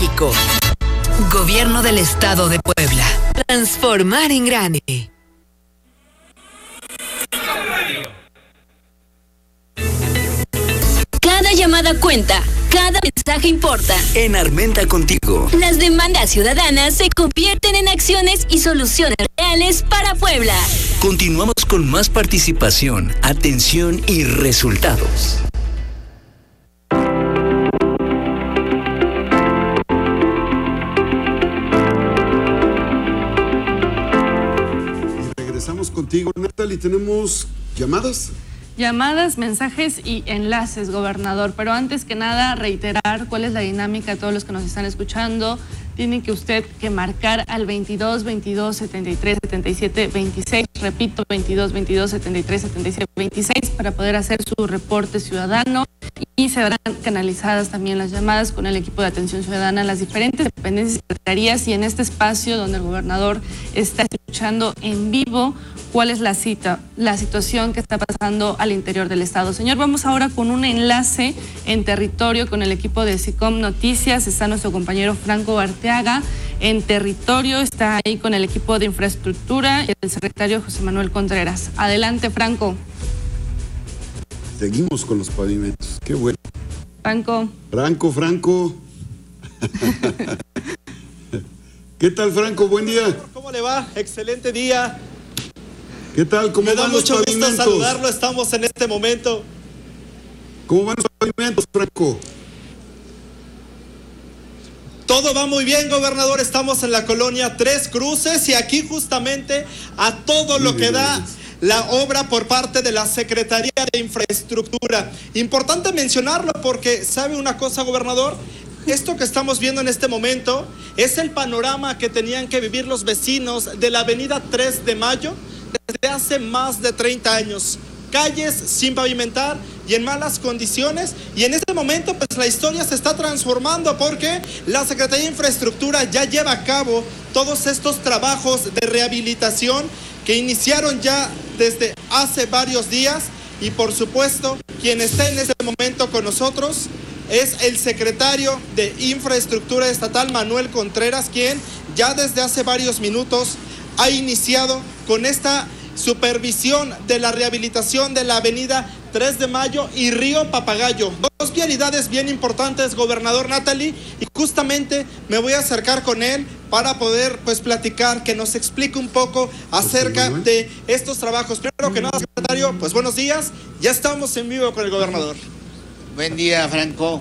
México. Gobierno del Estado de Puebla. Transformar en grande. Cada llamada cuenta, cada mensaje importa. En Armenta Contigo. Las demandas ciudadanas se convierten en acciones y soluciones reales para Puebla. Continuamos con más participación, atención y resultados. Regresamos contigo, Natalie. ¿Tenemos llamadas? Llamadas, mensajes y enlaces, gobernador. Pero antes que nada, reiterar cuál es la dinámica a todos los que nos están escuchando. Tiene que usted que marcar al 22 22 73 77 26. Repito, 22 22 73 77 26 para poder hacer su reporte ciudadano. Y se verán canalizadas también las llamadas con el equipo de atención ciudadana en las diferentes dependencias y secretarías y en este espacio donde el gobernador está escuchando en vivo cuál es la situación que está pasando al interior del estado. Señor, vamos ahora con un enlace en territorio con el equipo de SICOM Noticias. Está nuestro compañero Franco Arteaga en territorio, está ahí con el equipo de infraestructura y el secretario José Manuel Contreras. Adelante, Franco. Seguimos con los pavimentos. Qué bueno. Franco. Franco. ¿Qué tal, Franco? Buen día. ¿Cómo le va? Excelente día. ¿Qué tal? ¿Cómo van los pavimentos? Me da mucho gusto saludarlo. Estamos en este momento. ¿Cómo van los pavimentos, Franco? Todo va muy bien, gobernador. Estamos en la colonia Tres Cruces y aquí justamente a todo lo que da la obra por parte de la Secretaría de Infraestructura. Importante mencionarlo porque, ¿sabe una cosa, gobernador? Esto que estamos viendo en este momento es el panorama que tenían que vivir los vecinos de la avenida 3 de Mayo desde hace más de 30 años. Calles sin pavimentar y en malas condiciones, y en este momento pues la historia se está transformando porque la Secretaría de Infraestructura ya lleva a cabo todos estos trabajos de rehabilitación que iniciaron ya desde hace varios días, y por supuesto quien está en este momento con nosotros es el secretario de Infraestructura Estatal, Manuel Contreras, quien ya desde hace varios minutos ha iniciado con esta supervisión de la rehabilitación de la avenida 3 de Mayo y Río Papagayo. Dos vialidades bien importantes, gobernador Natalie, y justamente me voy a acercar con él para poder pues platicar, que nos explique un poco acerca de estos trabajos. Primero que nada, secretario, pues buenos días, ya estamos en vivo con el gobernador. Buen día, Franco.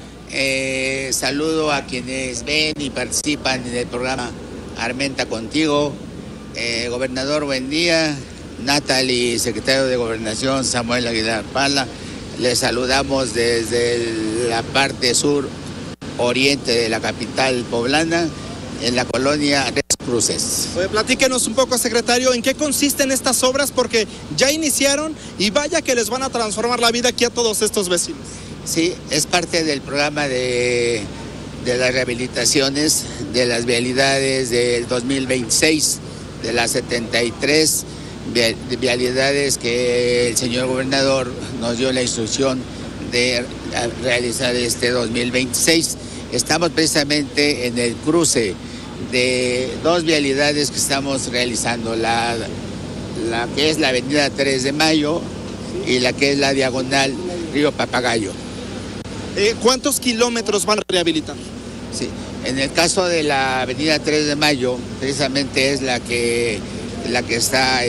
Saludo a quienes ven y participan en el programa Armenta Contigo. Gobernador, buen día. Natalie, secretario de Gobernación, Samuel Aguilar Pala. Les saludamos desde la parte sur oriente de la capital poblana, en la colonia Tres Cruces. Platíquenos un poco, secretario, ¿en qué consisten estas obras? Porque ya iniciaron y vaya que les van a transformar la vida aquí a todos estos vecinos. Sí, es parte del programa de las rehabilitaciones de las vialidades del 2026, de las 73 vialidades que el señor gobernador nos dio la instrucción de realizar este 2026. Estamos precisamente en el cruce de dos vialidades que estamos realizando, la que es la avenida 3 de Mayo y la que es la diagonal Río Papagayo. ¿Cuántos kilómetros van a rehabilitar? Sí, en el caso de la avenida 3 de Mayo, precisamente es la que está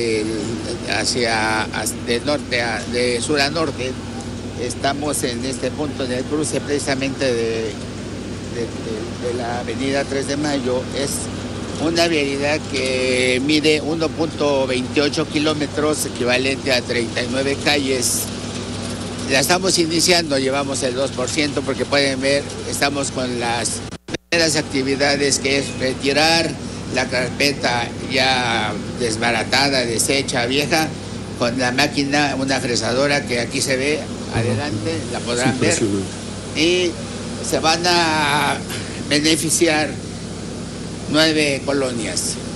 de sur a norte. Estamos en este punto, en el cruce precisamente de la avenida 3 de Mayo. Es una vialidad que mide 1.28 kilómetros, equivalente a 39 calles. La estamos iniciando, llevamos el 2%, porque pueden ver, estamos con las primeras actividades, que es retirar la carpeta ya desbaratada, deshecha, vieja, con la máquina, una fresadora que aquí se ve adelante, la podrán ver, y se van a beneficiar 9 colonias.